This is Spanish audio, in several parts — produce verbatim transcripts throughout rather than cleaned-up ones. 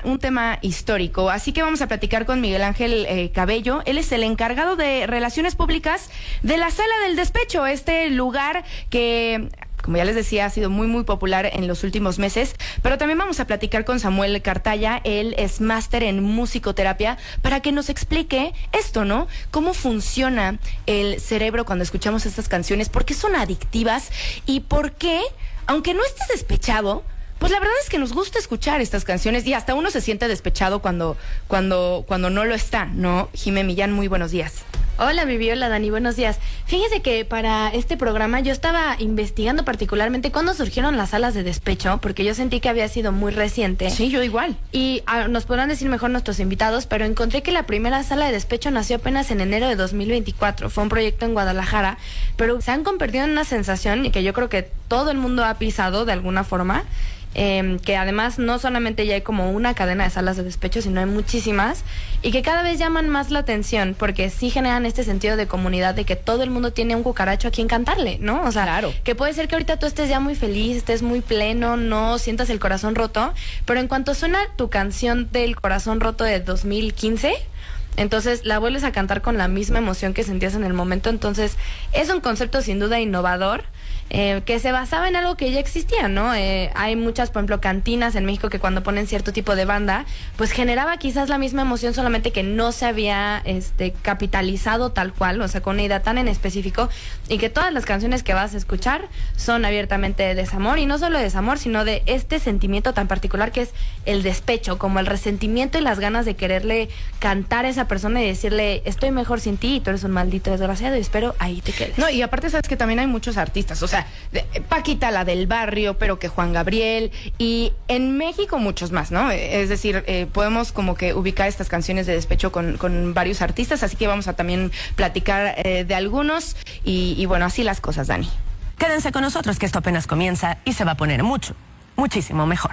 un tema histórico, así que vamos a platicar con Miguel Ángel eh, Cabello. Él es el encargado de Relaciones Públicas de la Sala del Despecho, este lugar que, como ya les decía, ha sido muy, muy popular en los últimos meses. Pero también vamos a platicar con Samuel Cartaya. Él es máster en musicoterapia, para que nos explique esto, ¿no? Cómo funciona el cerebro cuando escuchamos estas canciones, por qué son adictivas y por qué, aunque no estés despechado, pues la verdad es que nos gusta escuchar estas canciones y hasta uno se siente despechado cuando, cuando, cuando no lo está, ¿no? Jimé Millán, muy buenos días. Hola, Vivi, hola, Dani, buenos días. Fíjese que para este programa yo estaba investigando particularmente cuándo surgieron las salas de despecho, porque yo sentí que había sido muy reciente. Sí, yo igual. Y ah, nos podrán decir mejor nuestros invitados, pero encontré que la primera sala de despecho nació apenas en enero de dos mil veinticuatro. Fue un proyecto en Guadalajara, pero se han convertido en una sensación y que yo creo que todo el mundo ha pisado de alguna forma. Eh, que además no solamente ya hay como una cadena de salas de despecho, sino hay muchísimas, y que cada vez llaman más la atención, porque sí generan este sentido de comunidad, de que todo el mundo tiene un cucaracho a quien cantarle, ¿no? O sea, claro, que puede ser que ahorita tú estés ya muy feliz, estés muy pleno, no sientas el corazón roto, pero en cuanto suena tu canción del corazón roto de dos mil quince... entonces la vuelves a cantar con la misma emoción que sentías en el momento. Entonces es un concepto sin duda innovador, eh, que se basaba en algo que ya existía, ¿no? Eh, hay muchas, por ejemplo, cantinas en México que cuando ponen cierto tipo de banda, pues generaba quizás la misma emoción, solamente que no se había este, capitalizado tal cual, o sea, con una idea tan en específico, y que todas las canciones que vas a escuchar son abiertamente de desamor, y no solo de desamor, sino de este sentimiento tan particular que es el despecho, como el resentimiento y las ganas de quererle cantar a esa persona y decirle, estoy mejor sin ti y tú eres un maldito desgraciado y espero ahí te quedes. No, y aparte sabes que también hay muchos artistas, o sea, de, Paquita, la del barrio, pero que Juan Gabriel, y en México muchos más, ¿no? Es decir, eh, podemos como que ubicar estas canciones de despecho con, con varios artistas, así que vamos a también platicar eh, de algunos, y, y bueno, así las cosas, Dani. Quédense con nosotros, que esto apenas comienza y se va a poner mucho, muchísimo mejor.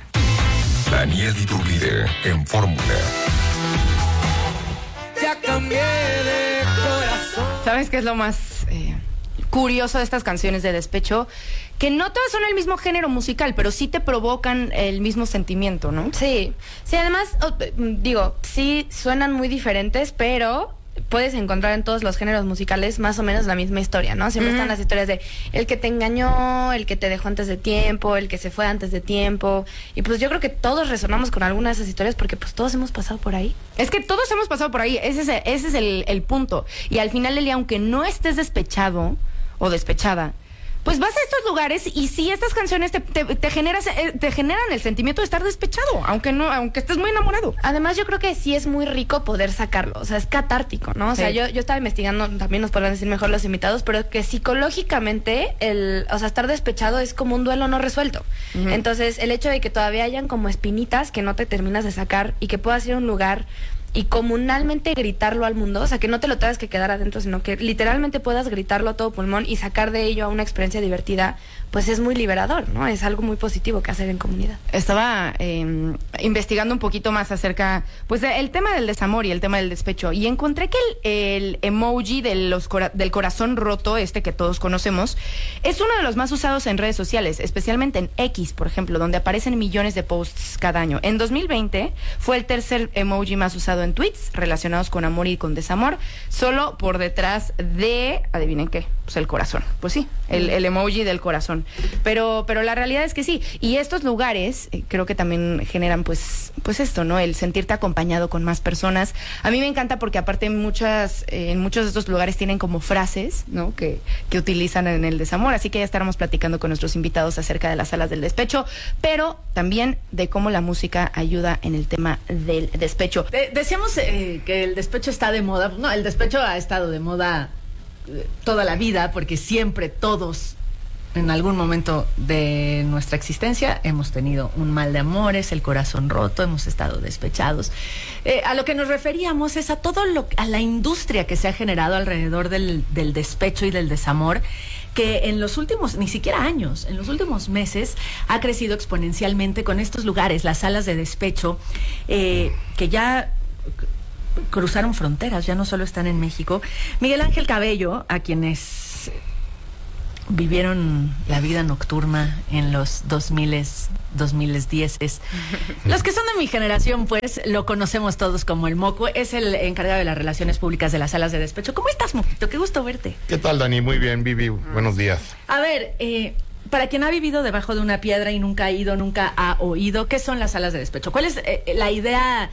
Daniel Iturbide en Fórmula. Ya cambié de corazón. ¿Sabes qué es lo más eh, curioso de estas canciones de despecho? Que no todas son el mismo género musical, pero sí te provocan el mismo sentimiento, ¿no? Sí, sí, además, oh, digo, sí suenan muy diferentes, pero puedes encontrar en todos los géneros musicales más o menos la misma historia, ¿no? Siempre mm. están las historias de el que te engañó, el que te dejó antes de tiempo, el que se fue antes de tiempo. Y pues yo creo que todos resonamos con alguna de esas historias, porque pues todos hemos pasado por ahí. Es que todos hemos pasado por ahí, ese es, el, ese es el, el punto. Y al final del día, aunque no estés despechado o despechada, pues vas a estos lugares y sí, estas canciones te, te, te, generas, eh, te generan el sentimiento de estar despechado, aunque no, aunque estés muy enamorado. Además, yo creo que sí es muy rico poder sacarlo, o sea, es catártico, ¿no? O sea, sí. yo, yo estaba investigando, también nos podrán decir mejor los invitados, pero que psicológicamente, el, o sea, estar despechado es como un duelo no resuelto. Uh-huh. Entonces, el hecho de que todavía hayan como espinitas que no te terminas de sacar y que puedas ir a un lugar y comunalmente gritarlo al mundo, o sea, que no te lo tengas que quedar adentro, sino que literalmente puedas gritarlo a todo pulmón y sacar de ello a una experiencia divertida, pues es muy liberador, ¿no? Es algo muy positivo que hacer en comunidad. Estaba eh, investigando un poquito más acerca, pues, del tema del desamor y el tema del despecho, y encontré que el, el emoji de los cora- del corazón roto, este que todos conocemos, es uno de los más usados en redes sociales, especialmente en X, por ejemplo, donde aparecen millones de posts cada año. En dos mil veinte fue el tercer emoji más usado en tweets relacionados con amor y con desamor, solo por detrás de, adivinen qué, pues el corazón. Pues sí, el, el emoji del corazón. Pero, pero la realidad es que sí. Y estos lugares eh, creo que también generan pues, pues esto, ¿no? El sentirte acompañado con más personas. A mí me encanta porque aparte muchas, eh, en muchos de estos lugares tienen como frases, ¿no? Que, que utilizan en el desamor. Así que ya estaremos platicando con nuestros invitados acerca de las salas del despecho, pero también de cómo la música ayuda en el tema del despecho. De- decíamos eh, que el despecho está de moda. No, el despecho ha estado de moda eh, toda la vida, porque siempre todos en algún momento de nuestra existencia hemos tenido un mal de amores, el corazón roto, hemos estado despechados. Eh, a lo que nos referíamos es a todo lo, a la industria que se ha generado alrededor del, del despecho y del desamor, que en los últimos, ni siquiera años, en los últimos meses ha crecido exponencialmente con estos lugares, las salas de despecho, eh, que ya cruzaron fronteras, ya no solo están en México. Miguel Ángel Cabello, a quienes vivieron la vida nocturna en los dos miles, dos miles dieces. Los que son de mi generación, pues, lo conocemos todos como el Moco. Es el encargado de las relaciones públicas de las salas de despecho. ¿Cómo estás, Moquito? Qué gusto verte. ¿Qué tal, Dani? Muy bien, Vivi. Buenos días. A ver, eh, para quien ha vivido debajo de una piedra y nunca ha ido, nunca ha oído, ¿qué son las salas de despecho? ¿Cuál es eh, la idea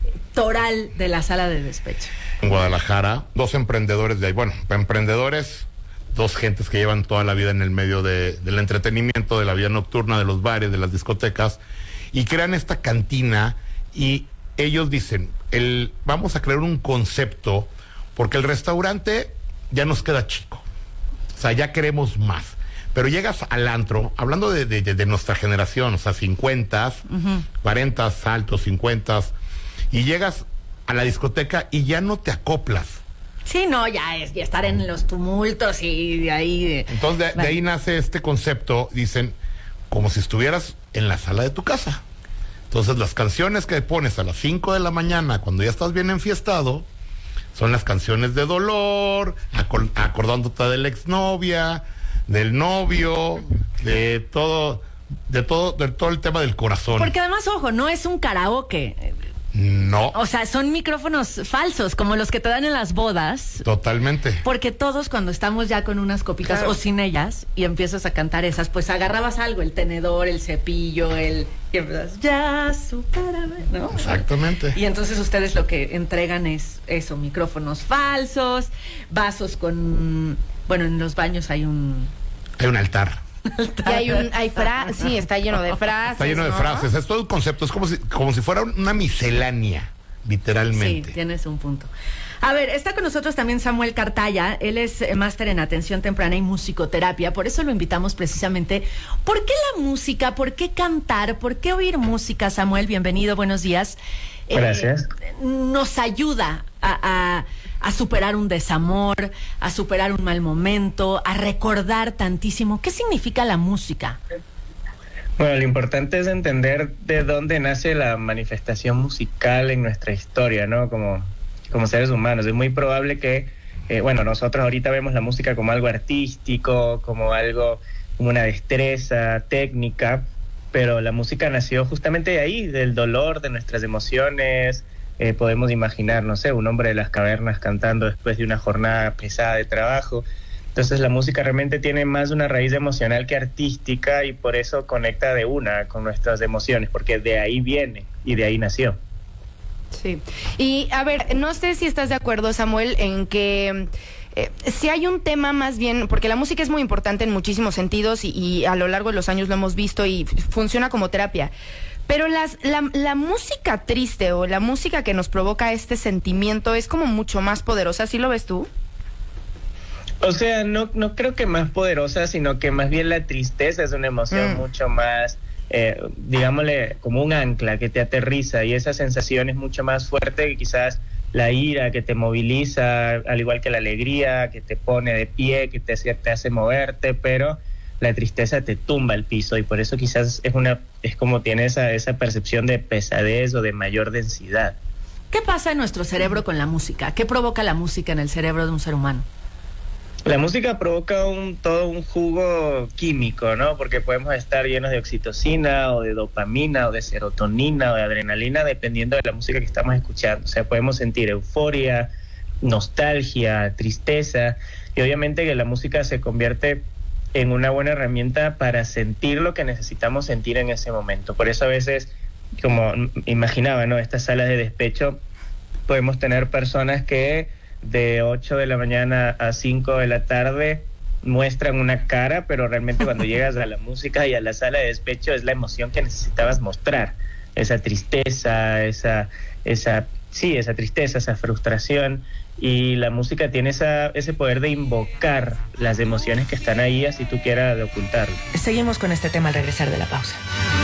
toral de la sala de despecho? En Guadalajara, dos emprendedores de ahí, bueno, emprendedores, dos gentes que llevan toda la vida en el medio de, del entretenimiento, de la vida nocturna, de los bares, de las discotecas, y crean esta cantina, y ellos dicen, el, vamos a crear un concepto, porque el restaurante ya nos queda chico, o sea, ya queremos más, pero llegas al antro, hablando de, de, de nuestra generación, o sea, cincuenta, uh-huh. cuarenta, altos, cincuenta, y llegas a la discoteca y ya no te acoplas. Sí, no, ya es ya estar en los tumultos y de ahí... De... Entonces, de, de ahí nace este concepto, dicen, como si estuvieras en la sala de tu casa. Entonces, las canciones que pones a las cinco de la mañana, cuando ya estás bien enfiestado, son las canciones de dolor, acor- acordándote de la exnovia, del novio, de todo, de todo, de todo el tema del corazón. Porque además, ojo, no es un karaoke. No. O sea, son micrófonos falsos, como los que te dan en las bodas. Totalmente. Porque todos cuando estamos ya con unas copitas, claro, o sin ellas, y empiezas a cantar esas, pues agarrabas algo, el tenedor, el cepillo, el... Y empiezas, ya, supérame, ¿no? Exactamente. Y entonces ustedes lo que entregan es eso, micrófonos falsos, vasos con... Bueno, en los baños hay un... Hay un altar. Y hay un, hay fra sí, está lleno de frases. Está lleno de ¿no? frases, es todo el concepto, es como si, como si fuera una miscelánea, literalmente. Sí, tienes un punto. A ver, está con nosotros también Samuel Cartaya, él es máster en atención temprana y musicoterapia, por eso lo invitamos precisamente. ¿Por qué la música? ¿Por qué cantar? ¿Por qué oír música, Samuel? Bienvenido, buenos días. Gracias. Eh, nos ayuda a... a a superar un desamor, a superar un mal momento, a recordar tantísimo. ¿Qué significa la música? Bueno, lo importante es entender de dónde nace la manifestación musical en nuestra historia, ¿no? Como, como seres humanos. Es muy probable que, eh, bueno, nosotros ahorita vemos la música como algo artístico, como algo, como una destreza técnica, pero la música nació justamente de ahí, del dolor, de nuestras emociones. Eh, podemos imaginar, no sé, un hombre de las cavernas cantando después de una jornada pesada de trabajo. Entonces la música realmente tiene más una raíz emocional que artística y por eso conecta de una con nuestras emociones, porque de ahí viene y de ahí nació. Sí. Y a ver, no sé si estás de acuerdo, Samuel, en que... Eh, si hay un tema más bien, porque la música es muy importante en muchísimos sentidos y, y a lo largo de los años lo hemos visto y f- funciona como terapia, pero las, la, la música triste o la música que nos provoca este sentimiento es como mucho más poderosa, ¿sí lo ves tú? O sea, no, no creo que más poderosa, sino que más bien la tristeza es una emoción mm. mucho más, eh, digámosle, como un ancla que te aterriza y esa sensación es mucho más fuerte que quizás la ira que te moviliza, al igual que la alegría, que te pone de pie, que te hace, te hace moverte, pero la tristeza te tumba al piso y por eso quizás es una es como tiene esa, esa percepción de pesadez o de mayor densidad. ¿Qué pasa en nuestro cerebro con la música? ¿Qué provoca la música en el cerebro de un ser humano? La música provoca un todo un jugo químico, ¿no? Porque podemos estar llenos de oxitocina o de dopamina o de serotonina o de adrenalina dependiendo de la música que estamos escuchando. O sea, podemos sentir euforia, nostalgia, tristeza y obviamente que la música se convierte en una buena herramienta para sentir lo que necesitamos sentir en ese momento. Por eso a veces, como imaginaba, ¿no? Estas salas de despecho, podemos tener personas que de ocho de la mañana a cinco de la tarde muestran una cara, pero realmente cuando llegas a la música y a la sala de despecho es la emoción que necesitabas mostrar, esa tristeza, esa, esa, sí, esa tristeza, esa frustración, y la música tiene esa, ese poder de invocar las emociones que están ahí, así tú quieras de ocultarlo. Seguimos con este tema al regresar de la pausa.